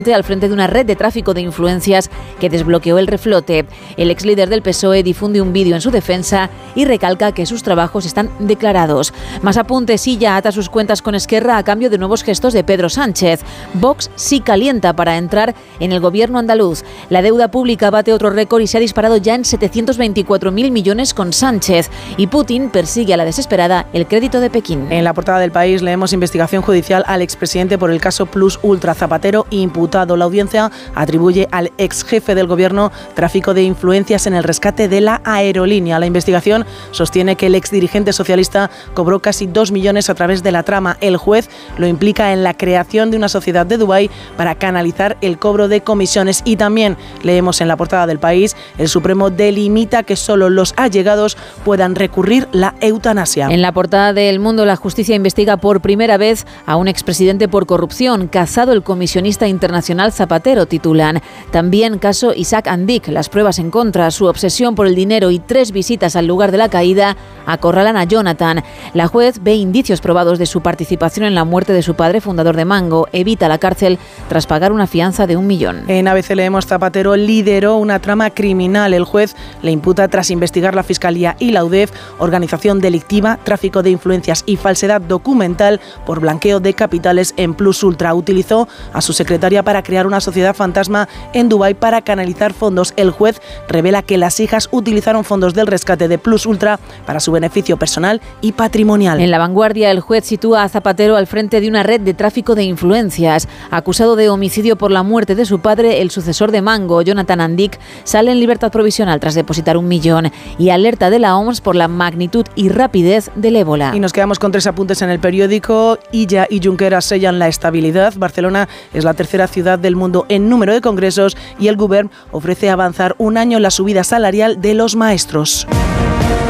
al frente de una red de tráfico de influencias que desbloqueó el reflote. El ex líder del PSOE difunde un vídeo en su defensa y recalca que sus trabajos están declarados. Más apuntes, Illa ata sus cuentas con Esquerra a cambio de nuevos gestos de Pedro Sánchez. Vox sí calienta para entrar en el gobierno andaluz. La deuda pública bate otro récord y se ha disparado ya en 724.000 millones con Sánchez. Y Putin persigue a la desesperada el crédito de Pekín. En la portada del País leemos investigación judicial al expresidente por el caso Plus Ultra. Zapatero imputado. La audiencia atribuye al ex jefe del gobierno tráfico de influencias en el rescate de la aerolínea. La investigación sostiene que el ex dirigente socialista cobró casi 2 millones a través de la trama. El juez lo implica en la creación de una sociedad de Dubái para canalizar el cobro de comisiones. Y también leemos en la portada del País, el Supremo delimita que solo los allegados puedan recurrir la eutanasia. En la portada de El Mundo, la justicia investiga por primera vez a un expresidente por corrupción, cazado el comisionista internacional Zapatero, titulan. También caso Isaac Andic, las pruebas en contra, su obsesión por el dinero y 3 visitas al lugar de la caída acorralan a Jonathan. La juez ve indicios probados de su participación en la muerte de su padre, fundador de Mango. Evita la cárcel tras pagar una fianza de 1 millón. En ABC leemos, Zapatero lideró una trama criminal. El juez le imputa, tras investigar la Fiscalía y la UDEF, organización delictiva, tráfico de influencias y falsedad documental por blanqueo de capitales en Plus Ultra. Utilizó a su secretaria para crear una sociedad fantasma en Dubái para canalizar fondos. El juez revela que las hijas utilizaron fondos del rescate de Plus Ultra para su beneficio personal y patrimonial. En La Vanguardia, el juez sitúa a Zapatero al frente de una red de tráfico de influencias. Acusado de homicidio por la muerte de su padre, el sucesor de Mango, Jonathan Andic, sale en libertad provisional tras depositar 1 millón y alerta de la OMS por la magnitud y rapidez del ébola. Y nos quedamos con 3 apuntes en el periódico. Illa y Junqueras sellan la estabilidad. Barcelona es la tercera ciudad del mundo en número de congresos y el Govern ofrece avanzar 1 año la subida salarial de los maestros.